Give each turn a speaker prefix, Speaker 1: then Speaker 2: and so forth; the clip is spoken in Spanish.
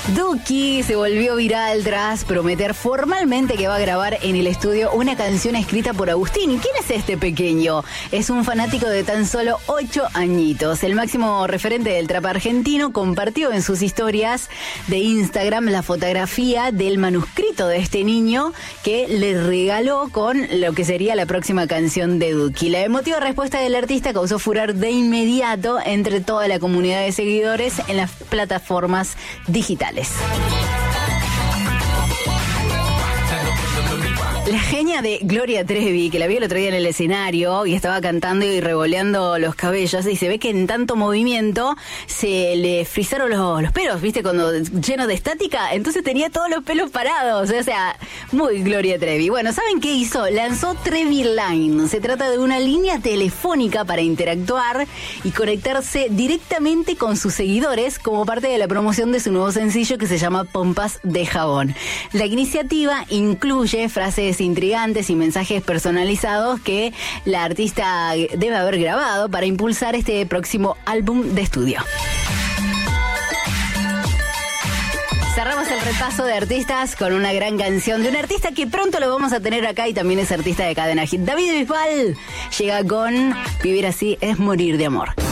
Speaker 1: Duki se volvió viral tras prometer formalmente que va a grabar en el estudio una canción escrita por Agustín. ¿Quién es este pequeño? Es un fanático de tan solo 8 añitos. El máximo referente del trap argentino compartió en sus historias de Instagram la fotografía del manuscrito de este niño que le regaló con lo que sería la próxima canción de Duki. La emotiva respuesta del artista causó furor de inmediato entre toda la comunidad de seguidores en las plataformas digitales. La genia de Gloria Trevi, que la vi el otro día en el escenario y estaba cantando y revoleando los cabellos, y se ve que en tanto movimiento se le frizaron los pelos, ¿viste? Cuando lleno de estática, entonces tenía todos los pelos parados, o sea, muy Gloria Trevi. Bueno, ¿saben qué hizo? Lanzó Trevi Line. Se trata de una línea telefónica para interactuar y conectarse directamente con sus seguidores como parte de la promoción de su nuevo sencillo que se llama Pompas de Jabón. La iniciativa incluye frases intrigantes y mensajes personalizados que la artista debe haber grabado para impulsar este próximo álbum de estudio. Cerramos el repaso de artistas con una gran canción de un artista que pronto lo vamos a tener acá y también es artista de Cadena Hit. David Bisbal llega con Vivir así es morir de amor.